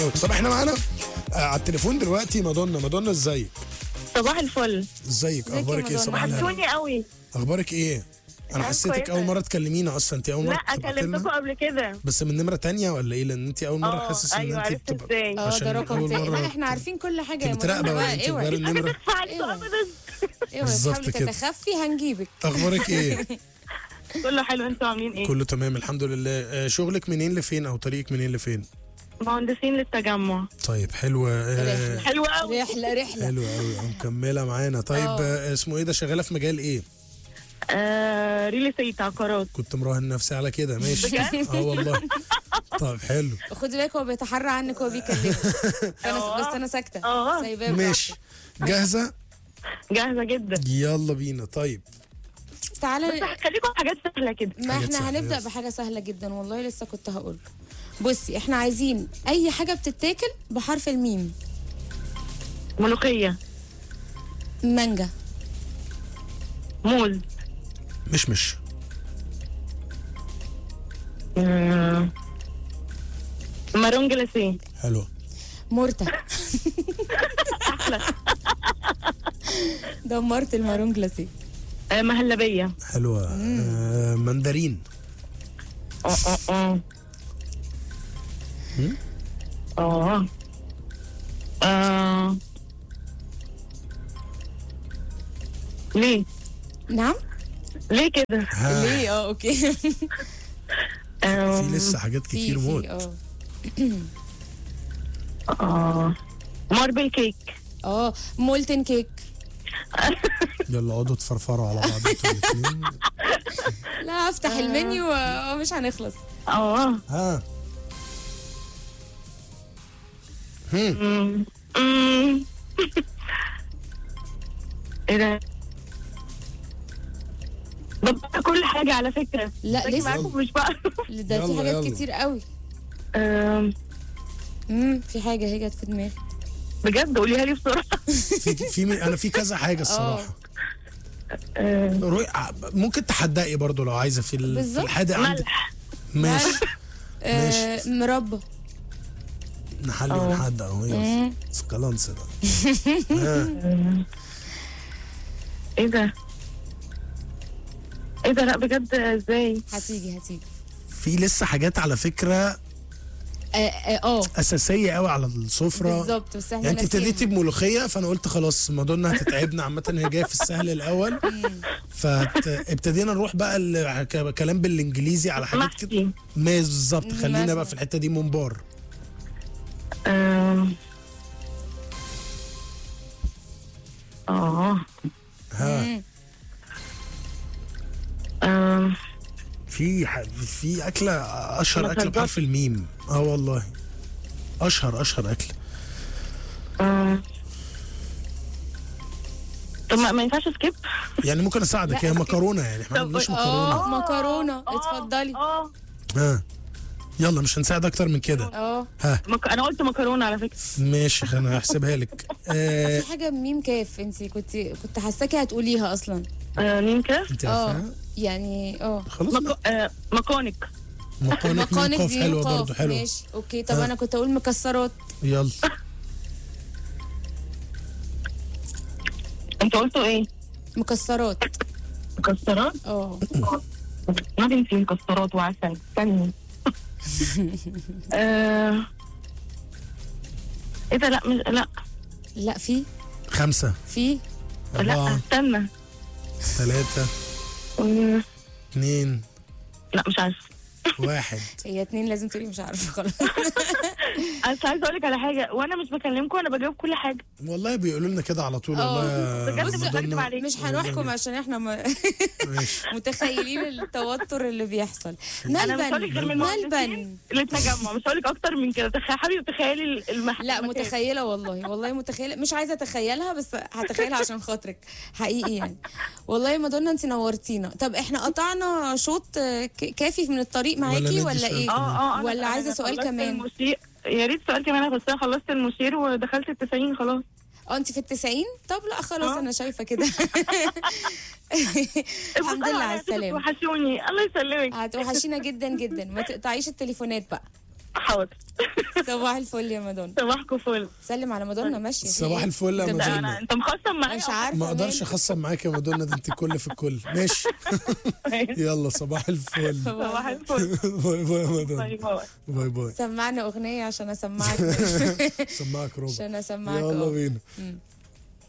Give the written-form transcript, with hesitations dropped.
طب احنا معانا على التليفون دلوقتي مادونا ازيك؟ صباح الفل. ازيك يا اخبارك ايه؟ مادونا؟ صباح الهنا. وحشوني قوي. اخبارك ايه؟ انا حسيتك كويسة. اول مره تكلمينا اصلا. انت اول مره لا تبعتي لنا؟ كلمتكم قبل كده. بس من نمره تانية ولا ايه؟ لان انت اول مره حاسس ان ايوه انت عرفت ازاي. عشان ده رقم أول تاني. مرة لا احنا عارفين كل حاجه يا انت بتراقبه مادونا ولا بقى. انت اوعي غير النمره؟ فعلت ايوه. ابدا. اوعي بالظبط تحاولي كده. تتخفي هنجيبك. اخبارك ايه؟ كله حلو، انتوا عاملين ايه؟ كله تمام الحمد لله. شغلك منين لفين او طريقك منين لفين؟ مهندسين للتجمع. طيب حلوه. رحلة. حلو قوي. رحله حلوه قوي مكمله معانا. طيب اسمه ايه ده؟ شغاله في مجال ايه؟ ريل استيت، عقارات. كنت مراهن نفسي على كده. ماشي. والله. طب حلو. خدي بالك هو بيتحرى عنك وهو بيكلمك. بس انا ساكته. سايباه. ماشي. جاهزه؟ جاهزه جدا. يلا بينا. طيب تعالى. بس هخليكم حاجات سهله كده. ما حاجات احنا سهلة. هنبدا بحاجه سهله جدا والله لسه كنت هقول. بصي احنا عايزين اي حاجه بتتاكل بحرف الميم. ملوخيه. مانجا. موز. مش مارون جلاسيه. حلوه. مرتة. دمرت المارون جلاسيه. مهلبيه. حلوه. مندرين. ليه؟ نعم. ليه كده؟ ليه؟ اوكي. في لسه حاجات كتير موت. ماربل كيك. مولتن كيك. يلا اقعدوا تفرفروا على بعض انتوا الاثنين. لا افتح المنيو ومش هنخلص. ها. ايه ده؟ ببقى كل حاجة على فكرة. لا لسه معاكم مش بقى. ده في حاجات كتير قوي. في حاجة هي جت في دماغي. بجد قوليها لي بسرعة. انا في كذا حاجه الصراحه. ممكن تحدقي برضو لو عايزه في الحادق عندك. ملح. ماشي. مربى. نحلي ونحدق اهو. يلا سكالانس ده. ايه ده؟ ايه ده؟ لا بجد ازاي؟ هتيجي. في لسه حاجات على فكره اساسيه قوي على السفره بالظبط. بس احنا يعني انت ابتديتي بملوخيه فانا قلت خلاص مادونا هتتعبنا. عامه هي جايه في السهل الاول فابتدينا نروح بقى كلام بالانجليزي على حاجات كده. بالظبط. خلينا بقى في الحته دي. ممبار. ها. في اكله اشهر اكله بحرف الميم. والله اشهر اكله. طب ما ينفعش سكيب يعني ممكن اساعدك. هي مكرونه يعني احنا ما عندناش مكرونه. مكرونه. اتفضلي. يلا مش هنساعد اكتر من كده. انا قلت مكرونه على فكره. ماشي انا هحسبها لك. في حاجه ميم كاف. انت كنت حاساكي هتقوليها اصلا. ميم كاف. انت عارفاها يعني خلاص. مكونك. مكونك دي حلوه برضه. حلوه. ماشي اوكي. طب انا كنت اقول مكسرات. يلا. انت قلتوا ايه؟ مكسرات. ما بنتي مكسرات وعسل. استني. ايه ده؟ لا في 5 في 4 لا استنى 3 2 لا مش عارفه 1. هي 2 لازم تقولي مش عارفه خلاص. انا عايزه اقول لك على حاجه. وانا مش بكلمكم انا بجاوب كل حاجه. والله بيقولوا لنا كده على طول. والله مش هنحكم عشان احنا متخيلين التوتر اللي بيحصل. نلبن اللي تجمع. مش هقول لك اكتر من كده. حبيبي تخيلي لا متخيله والله متخيله. مش عايزه اتخيلها بس هتخيلها عشان خاطرك حقيقي يعني. والله مادونا انت نورتينا. طب احنا قطعنا شوط كافي من الطريق معاكي ولا ايه؟ ولا عايزه سؤال كمان؟ يا ريت سؤال كمان. بس انا خلصت المشير ودخلت ال90 خلاص. انت في ال90؟ طب لا خلاص انا شايفه كده. الحمد لله على السلامه. وحشوني. الله يسلمك. هتوحشينا جدا جدا. ما تقطعيش التليفونات بقى. حاضر. صباح الفل يا مادونا. صباحكم فل. سلم على مادونا ماشيه. صباح الفل يا كده مادونا. انت مخصم معايا؟ مش عارفه ما اقدرش مالك. اخصم معاك يا مادونا، ده انت كل في الكل. ماشي. يلا صباح الفل. صباح الفل. باي باي يا مادونا. باي باي. باي باي. سمعنا اغنيه عشان اسمعك. سمعك ربع. عشان اسمعك. يلا بينا.